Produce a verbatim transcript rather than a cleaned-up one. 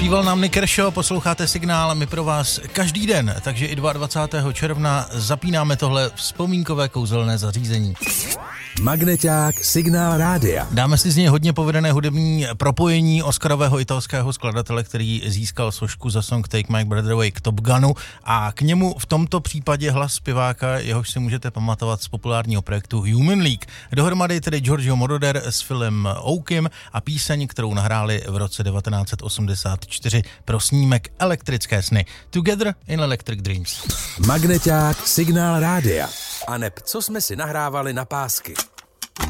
Zpíval nám Nick Kershaw, posloucháte Signál, my pro vás každý den, takže i dvacátého druhého června zapínáme tohle vzpomínkové kouzelné zařízení. Magneťák Signál rádia. Dáme si z něj hodně povedené hudební propojení oscarového italského skladatele, který získal sošku za song Take My Breath Away k Top Gunu a k němu v tomto případě hlas zpěváka, jehož si můžete pamatovat z populárního projektu Human League. Dohromady tedy Giorgio Moroder s Philem Oakem a píseň, kterou nahráli v roce devatenáct set osmdesát čtyři pro snímek Elektrické sny. Together in Electric Dreams. Magneťák Signál rádia. A neb co jsme si nahrávali na pásky.